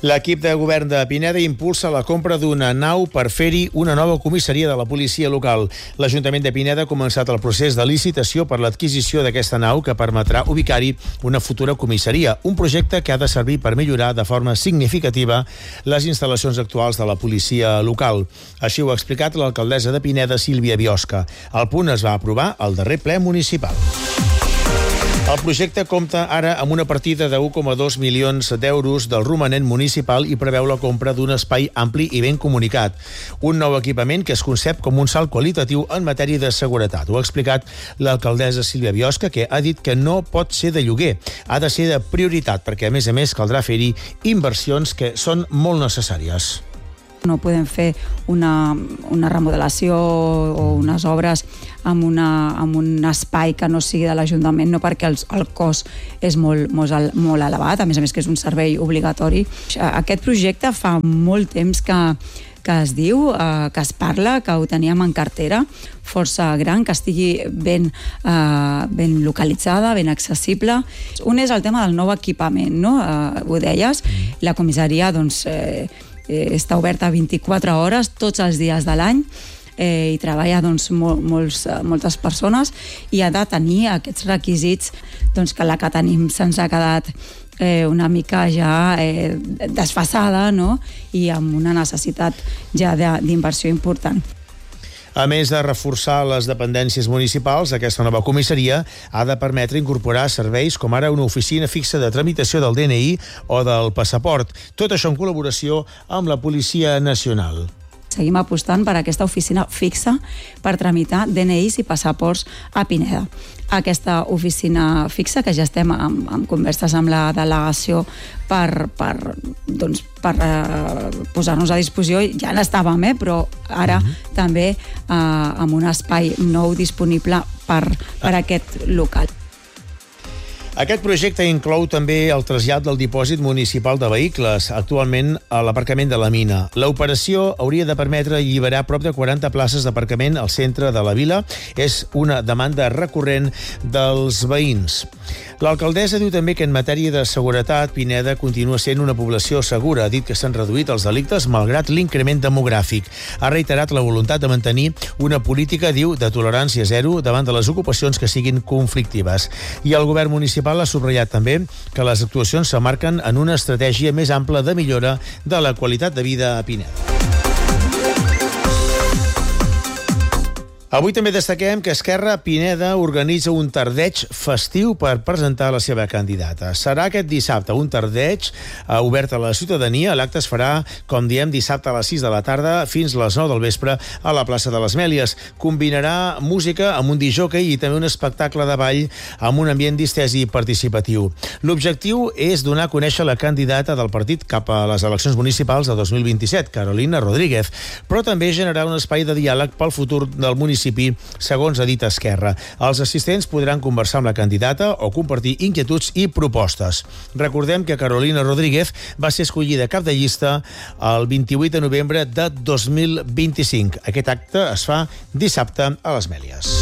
L'equip de govern de Pineda impulsa la compra d'una nau per fer-hi una nova comissaria de la policia local. L'Ajuntament de Pineda ha començat el procés de licitació per l'adquisició d'aquesta nau que permetrà ubicar-hi una futura comissaria, un projecte que ha de servir per millorar de forma significativa les instal·lacions actuals de la policia local. Així ho ha explicat l'alcaldessa de Pineda, Sílvia Biosca. El punt es va aprovar al darrer ple municipal. El projecte compta ara amb una partida de 1,2 milions d'euros del romanent municipal i preveu la compra d'un espai ampli i ben comunicat. Un nou equipament que es concep com un salt qualitatiu en matèria de seguretat. Ho ha explicat l'alcaldessa Sílvia Biosca, que ha dit que no pot ser de lloguer, ha de ser de prioritat, perquè a més caldrà fer-hi inversions que són molt necessàries. No podem fer una remodelació o unes obres amb un espai que no sigui de l'Ajuntament, no perquè el cost és molt elevat, a més que és un servei obligatori. Aquest projecte fa molt temps que es diu, que es parla, que ho teníem en cartera, força gran, que estigui ben localitzada, ben accessible. Un és el tema del nou equipament, no? Ho deies, la comissaria està oberta 24 hores, tots els dies de l'any, i treballa moltes persones, i ha de tenir aquests requisits que la que tenim se'ns ha quedat una mica ja desfasada, no? I amb una necessitat ja d'inversió important. A més de reforçar les dependències municipals, aquesta nova comissaria ha de permetre incorporar serveis com ara una oficina fixa de tramitació del DNI o del passaport. Tot això en col·laboració amb la Policia Nacional. Seguim apostant per aquesta oficina fixa per tramitar DNIs i passaports a Pineda. Aquesta oficina fixa, que ja estem en converses amb la delegació per posar-nos a disposició, ja n'estàvem, però ara també amb un espai nou disponible per aquest local. Aquest projecte inclou també el trasllat del dipòsit municipal de vehicles, actualment a l'aparcament de la mina. L'operació hauria de permetre alliberar prop de 40 places d'aparcament al centre de la vila. És una demanda recurrent dels veïns. L'alcaldessa diu també que en matèria de seguretat, Pineda continua sent una població segura. Ha dit que s'han reduït els delictes malgrat l'increment demogràfic. Ha reiterat la voluntat de mantenir una política, diu, de tolerància zero davant de les ocupacions que siguin conflictives. I el govern municipal ha subratllat també que les actuacions s'emmarquen en una estratègia més ampla de millora de la qualitat de vida a Pineda. Avui també destaquem que Esquerra Pineda organitza un tardeig festiu per presentar la seva candidata. Serà aquest dissabte, un tardeig obert a la ciutadania. L'acte es farà, com diem, dissabte a les 6 de la tarda fins a les 9 del vespre a la plaça de les Mèlies. Combinarà música amb un discjòquei i també un espectacle de ball amb un ambient distès i participatiu. L'objectiu és donar a conèixer la candidata del partit cap a les eleccions municipals de 2027, Carolina Rodríguez, però també generar un espai de diàleg pel futur del municipi, segons ha dit Esquerra. Els assistents podran conversar amb la candidata o compartir inquietuds i propostes. Recordem que Carolina Rodríguez va ser escollida cap de llista el 28 de novembre de 2025. Aquest acte es fa dissabte a les Mèlies.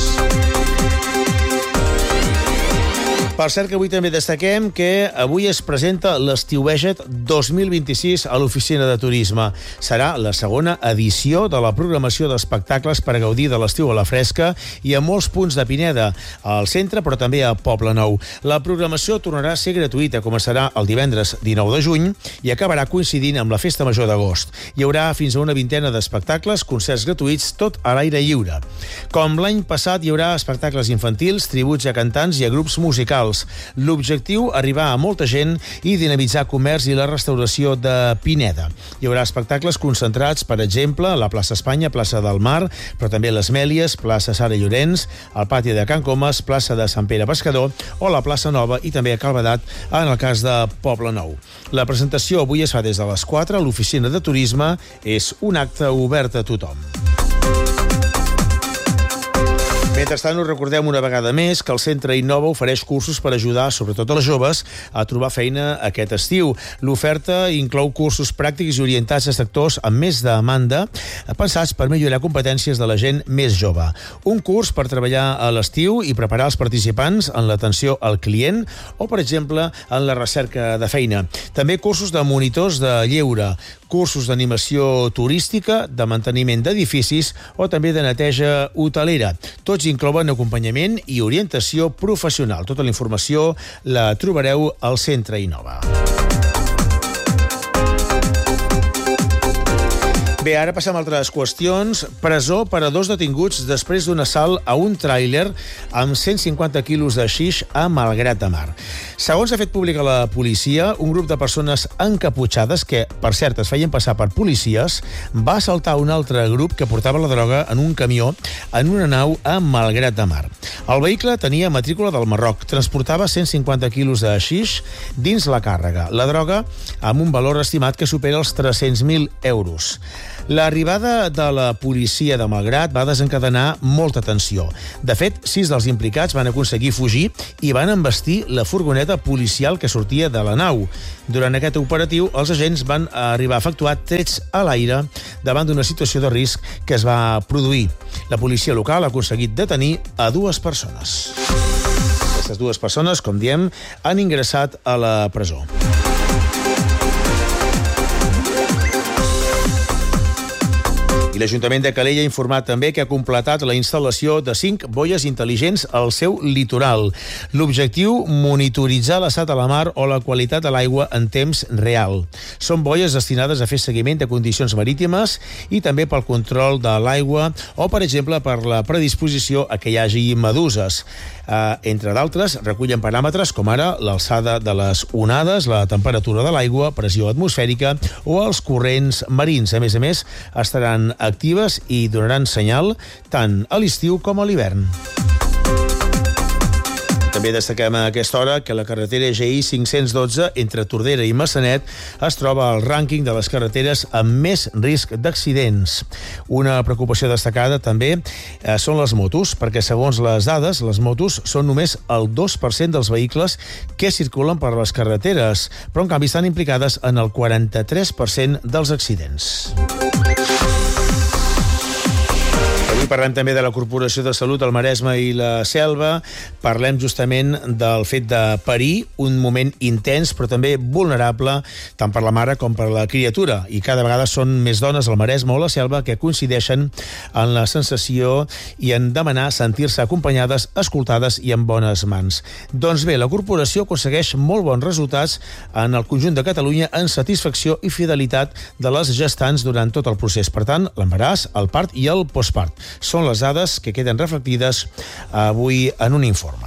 Per cert que avui també destaquem que avui es presenta l'Estiueja't 2026 a l'Oficina de Turisme. Serà la segona edició de la programació d'espectacles per gaudir de l'estiu a la fresca i a molts punts de Pineda, al centre però també a Poblenou. La programació tornarà a ser gratuïta, començarà el divendres 19 de juny i acabarà coincidint amb la Festa Major d'agost. Hi haurà fins a una vintena d'espectacles, concerts gratuïts, tot a l'aire lliure. Com l'any passat, hi haurà espectacles infantils, tributs a cantants i a grups musicals. L'objectiu, arribar a molta gent i dinamitzar comerç i la restauració de Pineda. Hi haurà espectacles concentrats, per exemple, a la plaça Espanya, plaça del Mar, però també les Mèlies, plaça Sara Llorenç, al pati de Can Comas, plaça de Sant Pere Pescador o la plaça Nova i també a Calvedat, en el cas de Poblenou. La presentació avui es fa des de les 4 a l'Oficina de Turisme. És un acte obert a tothom. Mentrestant, us recordem una vegada més que el Centre Innova ofereix cursos per ajudar, sobretot els joves, a trobar feina aquest estiu. L'oferta inclou cursos pràctics i orientats a sectors amb més demanda, pensats per millorar competències de la gent més jove. Un curs per treballar a l'estiu i preparar els participants en l'atenció al client o, per exemple, en la recerca de feina. També cursos de monitors de lleure, cursos d'animació turística, de manteniment d'edificis o també de neteja hotelera. Tots inclouen acompanyament i orientació professional. Tota la informació la trobareu al Centre Innova. Bé, ara passem a altres qüestions. Presó per a 2 detinguts després d'un assalt a un tràiler amb 150 quilos de xix a Malgrat de Mar. Segons ha fet pública la policia, un grup de persones encaputxades, que, per cert, es feien passar per policies, va assaltar un altre grup que portava la droga en un camió en una nau a Malgrat de Mar. El vehicle tenia matrícula del Marroc, transportava 150 quilos de xix dins la càrrega. La droga amb un valor estimat que supera els 300.000 euros. L'arribada de la policia de Malgrat va desencadenar molta tensió. De fet, 6 dels implicats van aconseguir fugir i van embestir la furgoneta policial que sortia de la nau. Durant aquest operatiu, els agents van arribar a efectuar trets a l'aire davant d'una situació de risc que es va produir. La policia local ha aconseguit detenir a 2 persones. Aquestes 2 persones, com diem, han ingressat a la presó. L'Ajuntament de Calella ha informat també que ha completat la instal·lació de 5 boies intel·ligents al seu litoral. L'objectiu, monitoritzar l'estat de la mar o la qualitat de l'aigua en temps real. Són boies destinades a fer seguiment de condicions marítimes i també pel control de l'aigua o, per exemple, per la predisposició a que hi hagi meduses. Entre d'altres, recullen paràmetres com ara l'alçada de les onades, la temperatura de l'aigua, pressió atmosfèrica o els corrents marins. A més, estaran actives i donaran senyal tant a l'estiu com a l'hivern. També destaquem a aquesta hora que la carretera GI 512 entre Tordera i Massanet es troba al rànquing de les carreteres amb més risc d'accidents. Una preocupació destacada també són les motos, perquè segons les dades, les motos són només el 2% dels vehicles que circulen per les carreteres, però en canvi estan implicades en el 43% dels accidents. Parlem també de la Corporació de Salut al Maresme i la Selva. Parlem justament del fet de parir, un moment intens però també vulnerable tant per la mare com per la criatura. I cada vegada són més dones al Maresme o la Selva que coincideixen en la sensació i en demanar sentir-se acompanyades, escoltades i en bones mans. Doncs bé, la Corporació aconsegueix molt bons resultats en el conjunt de Catalunya en satisfacció i fidelitat de les gestants durant tot el procés. Per tant, l'embaràs, el part i el postpart. Són les dades que queden reflectides avui en un informe.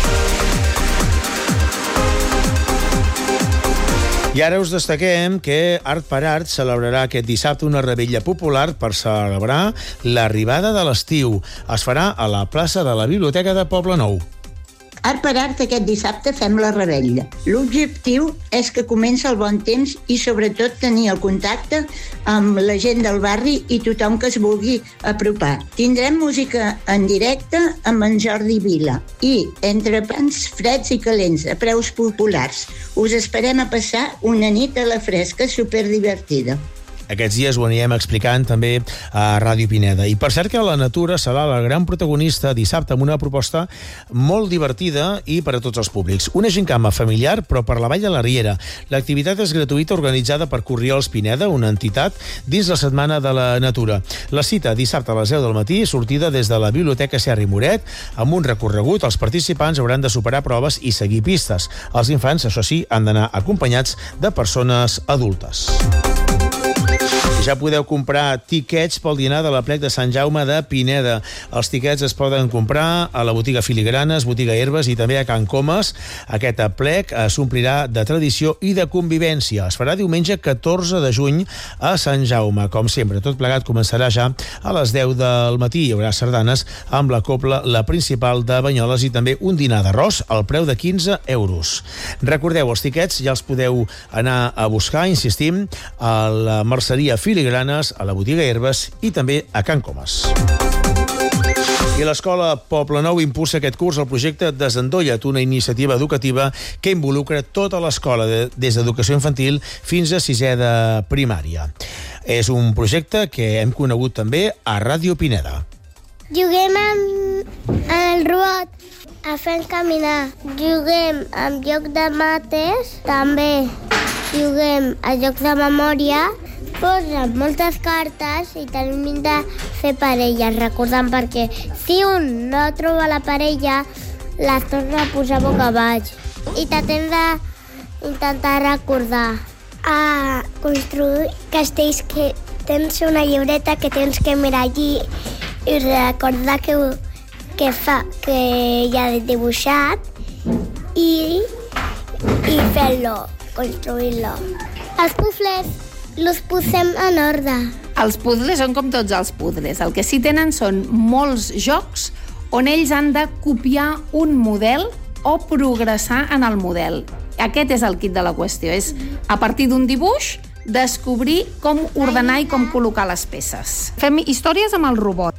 I ara us destaquem que Art per Art celebrarà aquest dissabte una revetlla popular per celebrar l'arribada de l'estiu. Es farà a la plaça de la Biblioteca de Poblenou. Art per Art aquest dissabte fem la revetlla. L'objectiu és que comença el bon temps i sobretot tenir el contacte amb la gent del barri i tothom que es vulgui apropar. Tindrem música en directe amb en Jordi Vila i entrepans freds i calents a preus populars. Us esperem a passar una nit a la fresca superdivertida. Aquests dies ho anirem explicant també a Ràdio Pineda. I per cert que la natura serà la gran protagonista dissabte amb una proposta molt divertida i per a tots els públics. Una gincama familiar, però per la Vall de la Riera. L'activitat és gratuïta, organitzada per Corriols Pineda, una entitat, dins la Setmana de la Natura. La cita dissabte a les 10 del matí, sortida des de la Biblioteca Serra i Moret, amb un recorregut. Els participants hauran de superar proves i seguir pistes. Els infants, això sí, han d'anar acompanyats de persones adultes. Ja podeu comprar tiquets pel dinar de l'Aplec de Sant Jaume de Pineda. Els tiquets es poden comprar a la botiga Filigranes, botiga Herbes i també a Can Comas. Aquest aplec s'omplirà de tradició i de convivència. Es farà diumenge 14 de juny a Sant Jaume. Com sempre, tot plegat començarà ja a les 10 del matí. Hi haurà sardanes amb la cobla, la principal de Banyoles i també un dinar d'arròs al preu de 15 euros. Recordeu, els tiquets ja els podeu anar a buscar, insistim, a la merceria Filigranes, a la botiga Herbes i també a Can Comas. I l'escola Poblenou impulsa aquest curs el projecte Desendolla't, una iniciativa educativa que involucra tota l'escola, des d'educació infantil fins a 6è de primària. És un projecte que hem conegut també a Ràdio Pineda. Juguem amb el robot a fer caminar. Juguem amb joc de mates, també juguem a jocs de memòria. Posen moltes cartes i tenim de fer parelles, recordant, perquè si un no troba la parella, les torna a posar boca baix. I t'hem d'intentar recordar. A construir castells, que tens una llibreta que tens que mirar allí i recordar que ja he dibuixat i fer-lo, construir-lo. Els puzles els posem en ordre. Els puzzles són com tots els puzzles. El que sí tenen són molts jocs on ells han de copiar un model o progressar en el model. Aquest és el quid de la qüestió. És, a partir d'un dibuix, descobrir com ordenar i com col·locar les peces. Fem històries amb el robot.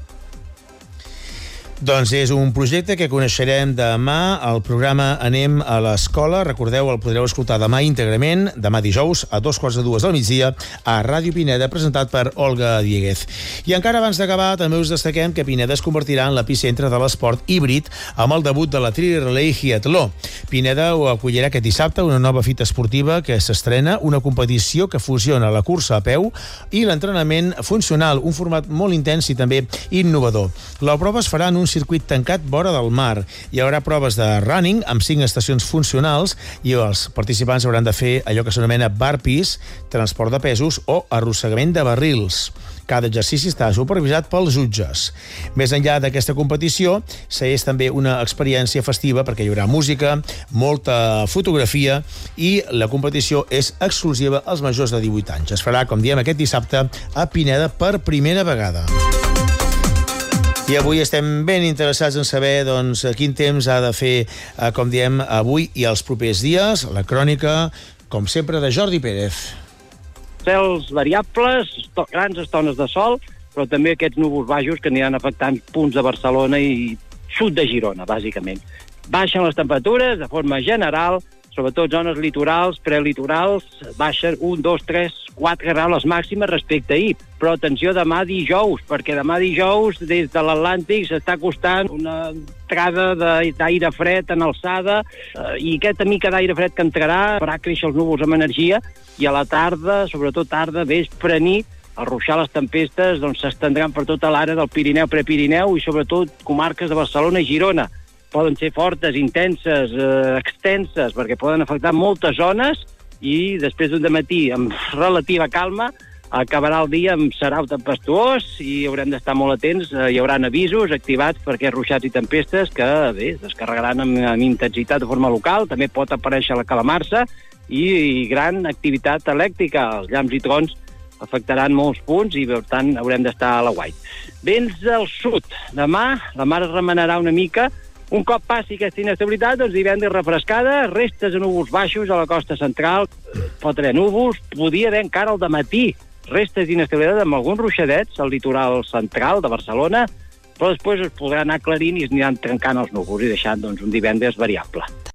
Doncs és un projecte que coneixerem demà al programa Anem a l'Escola. Recordeu, el podreu escoltar demà íntegrament, demà dijous, a 2:45 del migdia, a Ràdio Pineda, presentat per Olga Dieguez. I encara abans d'acabar, també us destaquem que Pineda es convertirà en l'epicentre de l'esport híbrid amb el debut de la Tri-Relay Hiatló. Pineda ho acollirà aquest dissabte, una nova fita esportiva que s'estrena, una competició que fusiona la cursa a peu i l'entrenament funcional, un format molt intens i també innovador. La prova es farà en un circuit tancat vora del mar. Hi haurà proves de running amb 5 estacions funcionals i els participants hauran de fer allò que s'anomena burpees, transport de pesos o arrossegament de barrils. Cada exercici està supervisat pels jutges. Més enllà d'aquesta competició, és també una experiència festiva perquè hi haurà música, molta fotografia i la competició és exclusiva als majors de 18 anys. Es farà, com diem, aquest dissabte a Pineda per primera vegada. I avui estem ben interessats en saber quin temps ha de fer, com diem, avui i els propers dies. La crònica, com sempre, de Jordi Pérez. Cels variables, grans estones de sol, però també aquests núvols baixos que aniran afectant punts de Barcelona i sud de Girona, bàsicament. Baixen les temperatures de forma general, sobretot zones litorals, prelitorals, baixen 1, 2, 3, 4 graus les màximes respecte a ahir. Però atenció demà dijous, perquè demà dijous des de l'Atlàntic s'està acostant una entrada d'aire fred en alçada i aquesta mica d'aire fred que entrarà farà créixer els núvols amb energia i a la tarda, sobretot tarda, vespre, nit, al ruixar les tempestes s'estendran per tota l'àrea del Pirineu, Prepirineu i sobretot comarques de Barcelona i Girona. Poden ser fortes, intenses, extenses, perquè poden afectar moltes zones i després d'un dematí amb relativa calma acabarà el dia amb serau tempestuós i haurem d'estar molt atents. Hi haurà avisos activats per aquests ruixats i tempestes que bé, descarregaran amb intensitat de forma local. També pot aparèixer la calamarsa i gran activitat elèctrica. Els llamps i trons afectaran molts punts i, per tant, haurem d'estar a l'aguait. Vents al sud. Demà la mar es remenarà una mica. Un cop passi aquesta inestabilitat, divendres refrescada, restes de núvols baixos a la costa central, pot haver núvols, podria haver encara al dematí restes d'inestabilitat amb alguns ruixadets al litoral central de Barcelona, però després es podrà anar aclarint i es aniran trencant els núvols i deixant un divendres variable.